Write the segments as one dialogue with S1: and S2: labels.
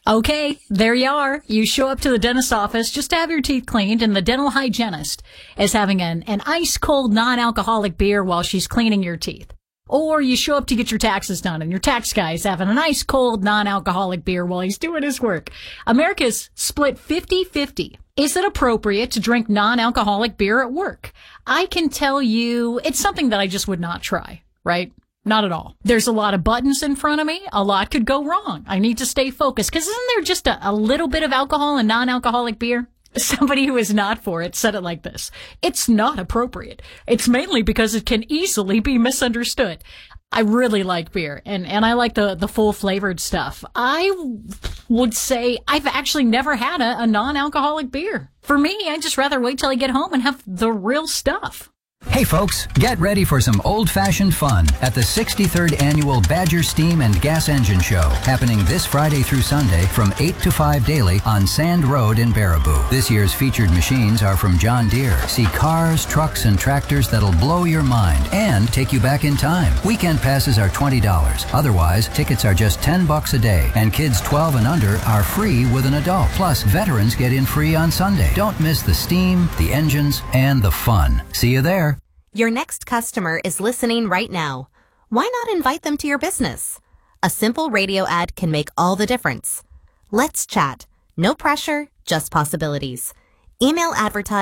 S1: Okay, there you are. You show up to the dentist's office just to have your teeth cleaned, and the dental hygienist is having an ice-cold, non-alcoholic beer while she's cleaning your teeth. Or you show up to get your taxes done, and your tax guy is having an ice-cold, non-alcoholic beer while he's doing his work. America's split 50-50. Is it appropriate to drink non-alcoholic beer at work? I can tell you it's something that I just would not try, right? Not at all. There's a lot of buttons in front of me. A lot could go wrong. I need to stay focused because isn't there just a little bit of alcohol in non-alcoholic beer? Somebody who is not for it said it like this. It's not appropriate. It's mainly because it can easily be misunderstood. I really like beer and I like the full flavored stuff. I would say I've actually never had a non-alcoholic beer. For me, I'd just rather wait till I get home and have the real stuff.
S2: Hey folks, get ready for some old-fashioned fun at the 63rd Annual Badger Steam and Gas Engine Show, happening this Friday through Sunday from 8 to 5 daily on Sand Road in Baraboo. This year's featured machines are from John Deere. See cars, trucks, and tractors that'll blow your mind and take you back in time. Weekend passes are $20. Otherwise, tickets are just $10 a day, and kids 12 and under are free with an adult. Plus, veterans get in free on Sunday. Don't miss the steam, the engines, and the fun. See you there.
S3: Your next customer is listening right now. Why not invite them to your business? A simple radio ad can make all the difference. Let's chat. No pressure, just possibilities. Email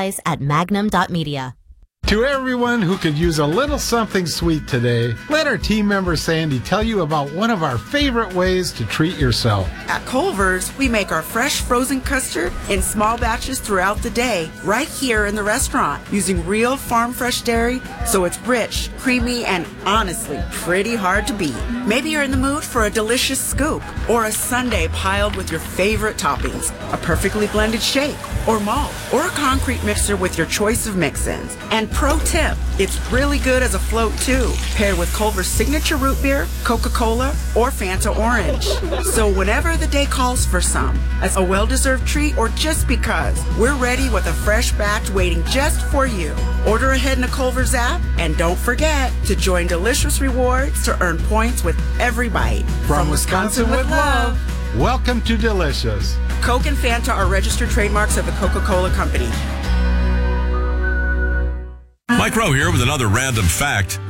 S3: advertise@magnum.media.
S4: To everyone who could use a little something sweet today, let our team member Sandy tell you about one of our favorite ways to treat yourself.
S5: At Culver's, we make our fresh frozen custard in small batches throughout the day, right here in the restaurant, using real farm fresh dairy, so it's rich, creamy, and honestly, pretty hard to beat. Maybe you're in the mood for a delicious scoop, or a sundae piled with your favorite toppings, a perfectly blended shake, or malt, or a concrete mixer with your choice of mix-ins. And pro tip, it's really good as a float too, paired with Culver's signature root beer, Coca-Cola, or Fanta Orange. So whenever the day calls for some, as a well-deserved treat or just because, we're ready with a fresh batch waiting just for you. Order ahead in the Culver's app, and don't forget to join Delicious Rewards to earn points with every bite.
S4: From Wisconsin with love, welcome to Delicious.
S5: Coke and Fanta are registered trademarks of the Coca-Cola Company.
S6: Mike Rowe here with another random fact.